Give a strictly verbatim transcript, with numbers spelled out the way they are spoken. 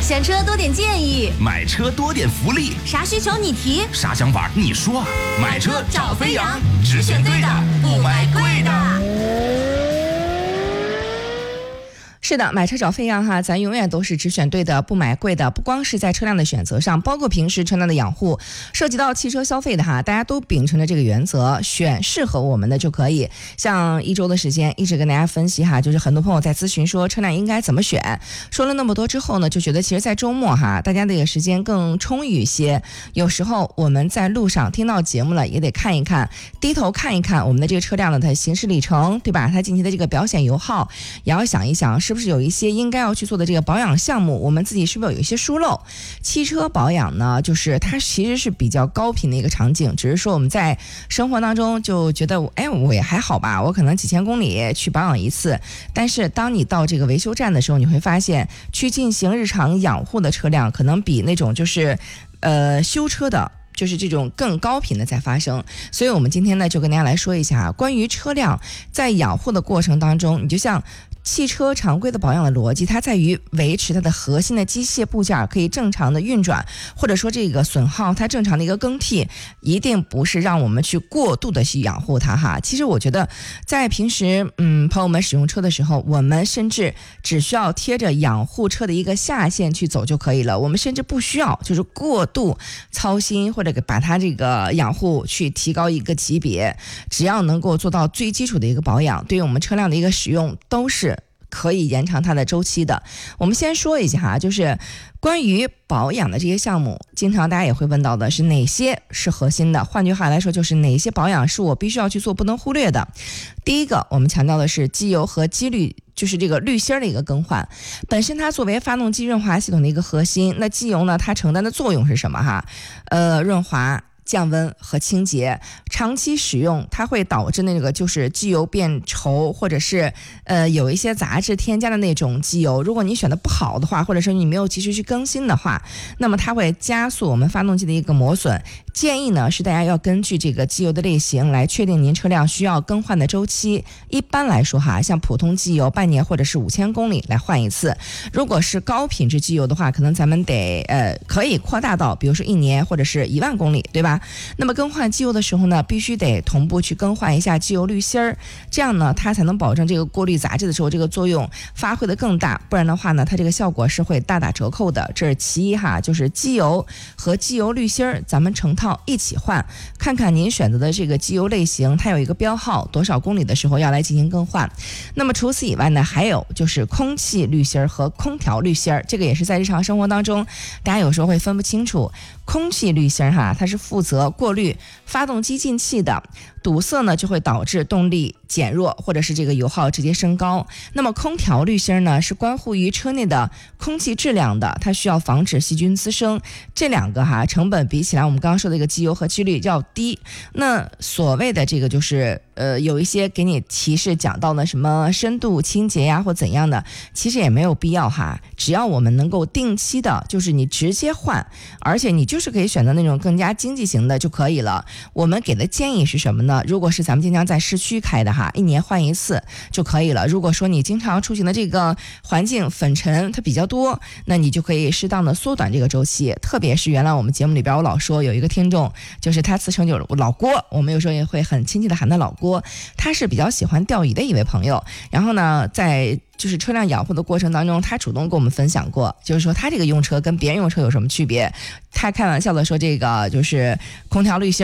选车多点建议， 买车多点福利， 啥需求你提， 啥想法你说。买车找飞扬，只选对的，不买贵的。 是的，买车找飞扬哈，咱永远都是只选对的，不买贵的。不光是在车辆的选择上，包括平时车辆的养护，涉及到汽车消费的哈，大家都秉承着这个原则，选适合我们的就可以。像一周的时间，一直跟大家分析哈，就是很多朋友在咨询说车辆应该怎么选。说了那么多之后呢，就觉得其实，在周末哈，大家的这个时间更充裕一些。有时候我们在路上听到节目了，也得看一看，低头看一看我们的这个车辆的它行驶里程，对吧？它近期的这个表显油耗，也要想一想是。是不是有一些应该要去做的这个保养项目，我们自己是不是有一些疏漏？汽车保养呢，就是它其实是比较高频的一个场景，只是说我们在生活当中就觉得，哎，我也还好吧，我可能几千公里去保养一次。但是当你到这个维修站的时候，你会发现，去进行日常养护的车辆，可能比那种就是呃修车的。就是这种更高频的在发生，所以我们今天呢就跟大家来说一下关于车辆在养护的过程当中，你就像汽车常规的保养的逻辑，它在于维持它的核心的机械部件可以正常的运转，或者说这个损耗它正常的一个更替，一定不是让我们去过度的去养护它哈。其实我觉得在平时嗯朋友们使用车的时候，我们甚至只需要贴着养护车的一个下限去走就可以了，我们甚至不需要就是过度操心或者把它这个养护去提高一个级别，只要能够做到最基础的一个保养，对于我们车辆的一个使用都是可以延长它的周期的。我们先说一下哈，就是关于保养的这些项目，经常大家也会问到的是哪些是核心的，换句话来说就是哪些保养是我必须要去做不能忽略的。第一个我们强调的是机油和机滤，就是这个滤芯的一个更换。本身它作为发动机润滑系统的一个核心，那机油呢它承担的作用是什么哈？呃，润滑、降温和清洁。长期使用它会导致那个就是机油变稠，或者是呃有一些杂质添加的那种机油，如果你选的不好的话，或者说你没有及时去更新的话，那么它会加速我们发动机的一个磨损。建议呢是大家要根据这个机油的类型来确定您车辆需要更换的周期。一般来说哈，像普通机油半年或者是五千公里来换一次，如果是高品质机油的话，可能咱们得呃可以扩大到比如说一年或者是一万公里，对吧？那么更换机油的时候呢，必须得同步去更换一下机油滤芯儿，这样呢它才能保证这个过滤杂质的时候这个作用发挥的更大，不然的话呢它这个效果是会大打折扣的。这是其一哈，就是机油和机油滤芯儿咱们成套一起换，看看您选择的这个机油类型它有一个标号，多少公里的时候要来进行更换。那么除此以外呢，还有就是空气滤芯儿和空调滤芯儿，这个也是在日常生活当中大家有时候会分不清楚。空气滤芯儿哈，它是负责过滤发动机进气的，堵塞呢就会导致动力减弱，或者是这个油耗直接升高。那么空调滤芯呢是关乎于车内的空气质量的，它需要防止细菌滋生。这两个哈成本比起来我们刚刚说的一个机油和机滤要低。那所谓的这个就是呃有一些给你提示讲到的什么深度清洁呀或怎样的，其实也没有必要哈，只要我们能够定期的就是你直接换，而且你就是可以选择那种更加经济型的就可以了。我们给的建议是什么呢？如果是咱们经常在市区开的哈，一年换一次就可以了。如果说你经常出行的这个环境粉尘它比较多，那你就可以适当的缩短这个周期。特别是原来我们节目里边我老说有一个听众，就是他自称就是老郭，我们有时候也会很亲切的喊他老郭，他是比较喜欢钓鱼的一位朋友。然后呢在就是车辆养护的过程当中，他主动跟我们分享过，就是说他这个用车跟别人用车有什么区别。他开玩笑的说，这个就是空调滤芯